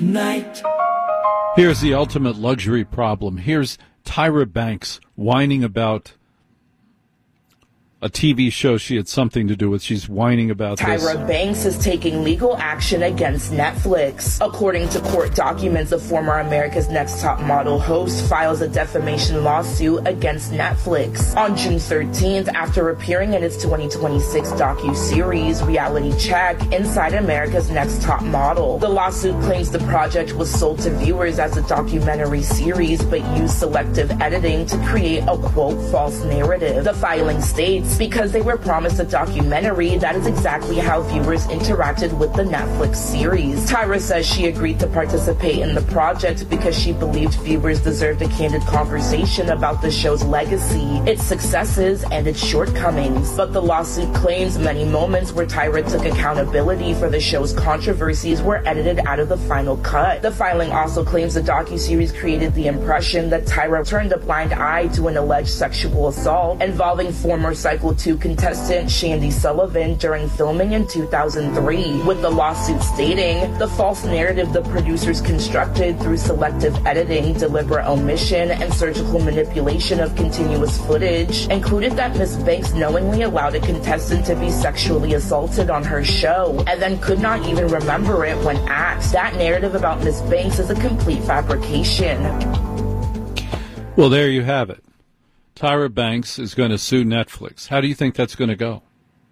night. Here's the ultimate luxury problem. Here's Tyra Banks whining about a TV show she had something to do with. She's whining about this. Tyra Banks is taking legal action against Netflix. According to court documents, the former America's Next Top Model host files a defamation lawsuit against Netflix. On June 13th, after appearing in its 2026 docuseries Reality Check Inside America's Next Top Model, the lawsuit claims the project was sold to viewers as a documentary series but used selective editing to create a, quote, false narrative. The filing states, because they were promised a documentary, that is exactly how viewers interacted with the Netflix series. Tyra says she agreed to participate in the project because she believed viewers deserved a candid conversation about the show's legacy, its successes, and its shortcomings. But the lawsuit claims many moments where Tyra took accountability for the show's controversies were edited out of the final cut. The filing also claims the docuseries created the impression that Tyra turned a blind eye to an alleged sexual assault involving former Cycle 2 contestant Shandy Sullivan during filming in 2003, with the lawsuit stating the false narrative the producers constructed through selective editing, deliberate omission, and surgical manipulation of continuous footage included that Ms. Banks knowingly allowed a contestant to be sexually assaulted on her show and then could not even remember it when asked. That narrative about Ms. Banks is a complete fabrication. Well, there you have it. Tyra Banks is going to sue Netflix. How do you think that's going to go?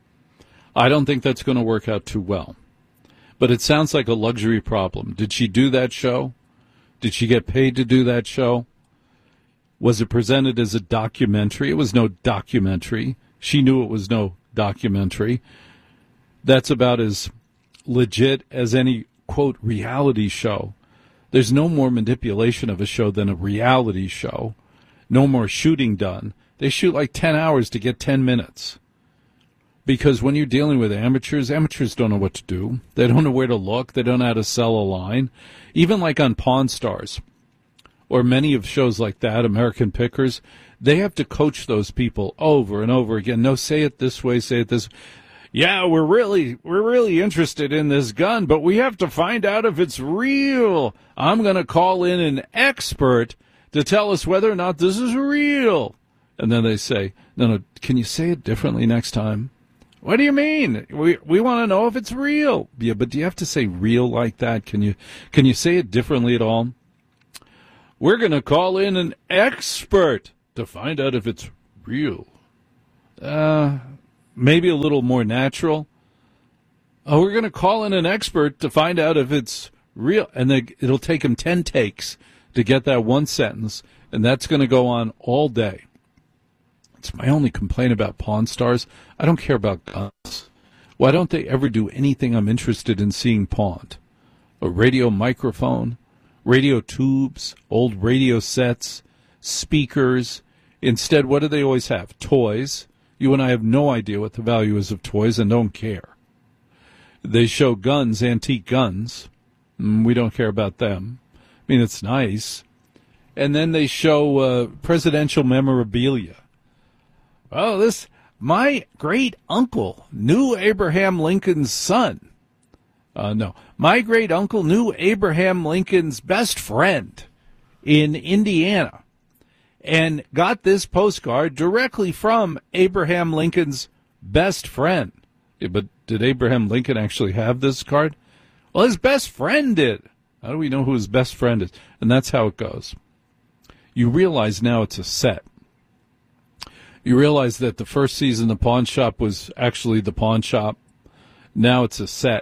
I don't think that's going to work out too well. But it sounds like a luxury problem. Did she do that show? Did she get paid to do that show? Was it presented as a documentary? It was no documentary. She knew it was no documentary. That's about as legit as any, quote, reality show. There's no more manipulation of a show than a reality show. No more shooting done. They shoot like 10 hours to get 10 minutes. Because when you're dealing with amateurs don't know what to do. They don't know where to look. They don't know how to sell a line. Even like on Pawn Stars, or many of shows like that, American Pickers, they have to coach those people over and over again. No, say it this way, say it this way. Yeah, we're really interested in this gun, but we have to find out if it's real. I'm going to call in an expert to tell us whether or not this is real. And then they say, no, can you say it differently next time? What do you mean? We want to know if it's real. Yeah, but do you have to say real like that? Can you say it differently at all? We're going to call in an expert to find out if it's real. Maybe a little more natural. Oh, we're going to call in an expert to find out if it's real. And it'll take them 10 takes to get that one sentence, and that's going to go on all day. It's my only complaint about Pawn Stars. I don't care about guns. Why don't they ever do anything I'm interested in seeing pawned? A radio microphone, radio tubes, old radio sets, speakers. Instead, what do they always have? Toys. You and I have no idea what the value is of toys and don't care. They show guns, antique guns. We don't care about them. I mean, it's nice. And then they show presidential memorabilia. Oh, my great uncle knew Abraham Lincoln's son. No, my great uncle knew Abraham Lincoln's best friend in Indiana and got this postcard directly from Abraham Lincoln's best friend. Yeah, but did Abraham Lincoln actually have this card? Well, his best friend did. How do we know who his best friend is? And that's how it goes. You realize now it's a set. You realize that the first season, the pawn shop was actually the pawn shop. Now it's a set.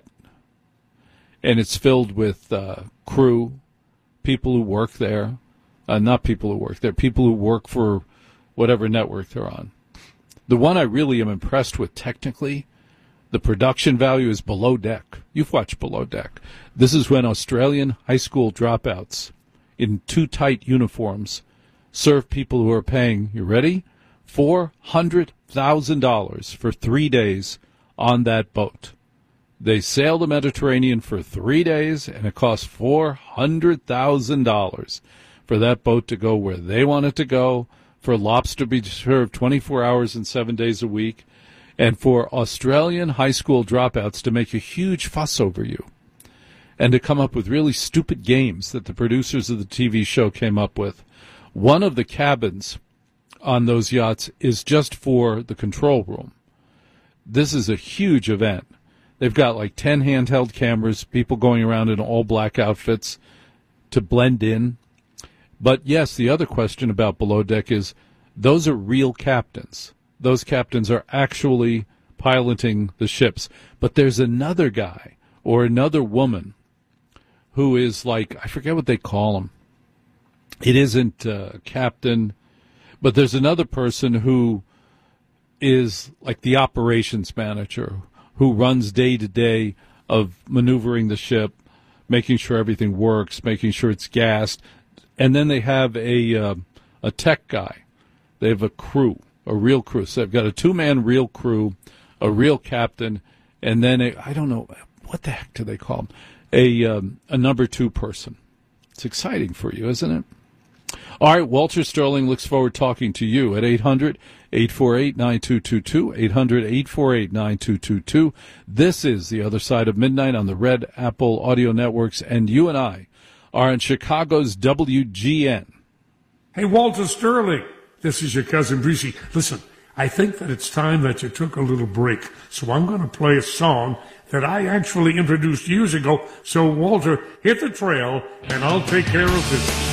And it's filled with crew, people who work there. Not people who work there, people who work for whatever network they're on. The one I really am impressed with technically, the production value is Below Deck. You've watched Below Deck. This is when Australian high school dropouts in too tight uniforms serve people who are paying, you ready, $400,000 for 3 days on that boat. They sail the Mediterranean for 3 days, and it costs $400,000 for that boat to go where they want it to go, for lobster to be served 24 hours and 7 days a week, and for Australian high school dropouts to make a huge fuss over you. and to come up with really stupid games that the producers of the TV show came up with. One of the cabins on those yachts is just for the control room. This is a huge event. They've got like 10 handheld cameras, people going around in all black outfits to blend in. But yes, the other question about Below Deck is those are real captains. Those captains are actually piloting the ships. But there's another guy or another woman who is like, I forget what they call him. It isn't captain, but there's another person who is like the operations manager who runs day to day of maneuvering the ship, making sure everything works, making sure it's gassed. And then they have a tech guy. They have a crew, a real crew. So they've got a two-man real crew, a real captain, and then I don't know, what the heck do they call him? A number two person. It's exciting for you, isn't it? All right, Walter Sterling looks forward to talking to you at 800-848-9222, 800-848-9222. This is The Other Side of Midnight on the Red Apple Audio Networks, and you and I are in Chicago's WGN. Hey, Walter Sterling, this is your cousin Brucey. Listen, I think that it's time that you took a little break, so I'm going to play a song that I actually introduced years ago. So, Walter, hit the trail, and I'll take care of business.